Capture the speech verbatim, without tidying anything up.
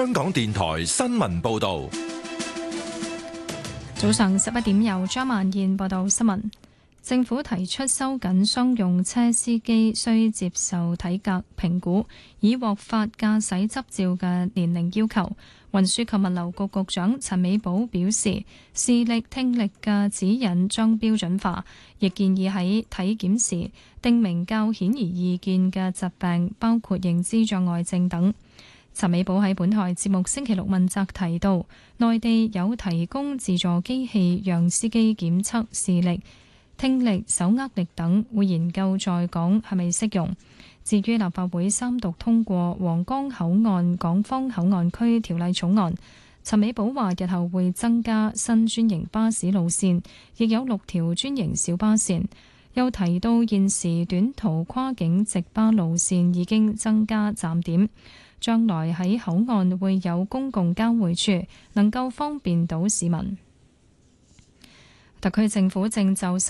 香港電台新聞報道。 早上十一點，由張曼燕報道新聞。政府提出收緊商用車司機需接受體格評估，以獲發駕駛執照嘅年齡要求。運輸及物流局局長陳美寶表示，視力、聽力嘅指引將標準化，亦建議喺體檢時訂明較顯而易見嘅疾病，包括認知障礙症等。陳美寶喺本台節目星期六問責提到，內地有提供自助機器讓司機檢測視力、聽力、手握力等，會研究在港係咪適用。至於立法會三讀通過皇崗口岸港方口岸區條例草案，陳美寶話日後會增加新專營巴士路線，亦有六條專營小巴線。又提到現時短途跨境直巴路線已經增加站點，將來喺口岸會有公共交匯處，能夠方便到市民。特區政府正就